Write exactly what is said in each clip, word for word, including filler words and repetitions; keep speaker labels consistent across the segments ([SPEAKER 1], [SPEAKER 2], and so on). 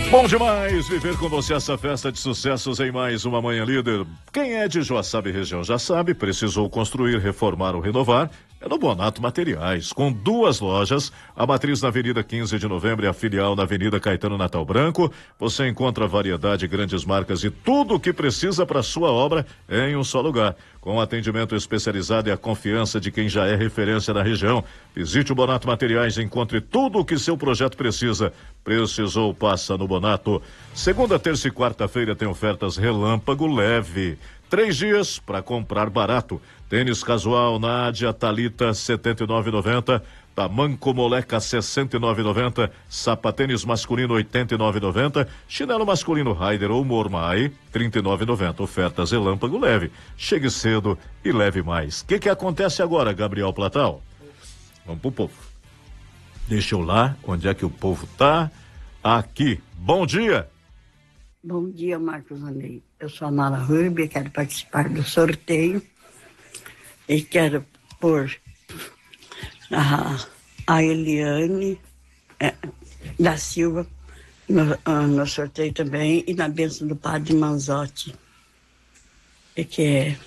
[SPEAKER 1] Bom demais viver com você essa festa de sucessos em mais uma Manhã Líder. Quem é de Joaçaba e região já sabe, precisou construir, reformar ou renovar. É no Bonato Materiais, com duas lojas, a matriz na Avenida quinze de Novembro e a filial na Avenida Caetano Natal Branco. Você encontra variedade, grandes marcas e tudo o que precisa para sua obra em um só lugar. Com atendimento especializado e a confiança de quem já é referência na região. Visite o Bonato Materiais e encontre tudo o que seu projeto precisa. Precisou, passa no Bonato. Segunda, terça e quarta-feira tem ofertas relâmpago leve. Três dias para comprar barato. Tênis casual Nádia Talita setenta e nove e noventa, Tamanco Moleca sessenta e nove e noventa, sapatênis masculino oitenta e nove e noventa, chinelo masculino Raider ou Mormai trinta e nove e noventa. Ofertas relâmpago leve. Chegue cedo e leve mais. O que que acontece agora, Gabriel Platal? Vamos pro povo. Deixa eu lá, onde é que o povo tá? Aqui. Bom dia.
[SPEAKER 2] Bom dia, Marcos Anei. Eu sou a Mara Rubia, quero participar do sorteio e quero pôr a, a Eliane é, da Silva no, no sorteio também e na bênção do Padre Manzotti, e que é,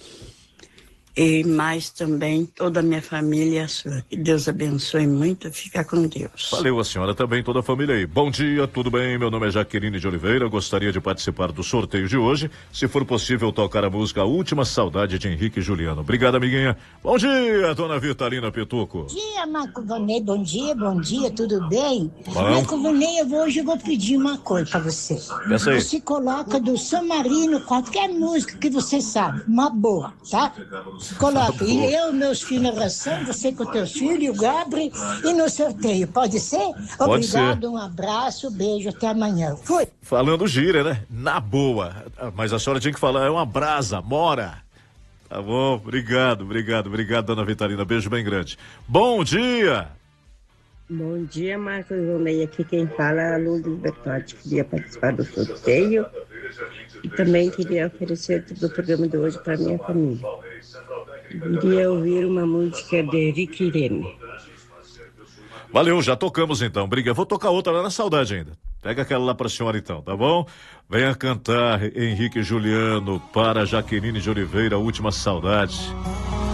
[SPEAKER 2] e mais também toda a minha família sua. Que Deus abençoe muito, fica com Deus.
[SPEAKER 1] Valeu, a senhora também, toda a família aí. Bom dia, tudo bem? Meu nome é Jaqueline de Oliveira, gostaria de participar do sorteio de hoje. Se for possível, tocar a música A Última Saudade de Henrique e Juliano. Obrigado, amiguinha. Bom dia, dona Vitalina Pituco.
[SPEAKER 3] Bom dia, Marco Vonei. Bom dia, bom dia, tudo bem?
[SPEAKER 1] Bom.
[SPEAKER 3] Marco Vonei, hoje eu vou pedir uma coisa pra você.
[SPEAKER 1] Peça aí.
[SPEAKER 3] Você coloca do San Marino qualquer música que você sabe, uma boa, tá? Coloca. E eu, meus filhos na ração, você com teus filhos, o Gabriel, e no sorteio. Pode ser?
[SPEAKER 1] Pode
[SPEAKER 3] Obrigado,
[SPEAKER 1] ser.
[SPEAKER 3] Um abraço, beijo, até amanhã. Fui.
[SPEAKER 1] Falando gira, né? Na boa. Mas a senhora tinha que falar, é uma brasa, mora. Tá bom, obrigado, obrigado, obrigado, dona Vitalina. Beijo bem grande. Bom dia.
[SPEAKER 4] Bom dia, Marcos Vonei. Aqui quem fala é a Lourdes Bertotti. Queria participar do sorteio e também queria oferecer do programa de hoje para minha família. Queria ouvir uma música de Rick Irene.
[SPEAKER 1] Valeu, já tocamos então. Briga, vou tocar outra lá na saudade ainda. Pega aquela lá pra senhora então, tá bom? Venha cantar Henrique e Juliano para Jaqueline de Oliveira, A Última Saudade.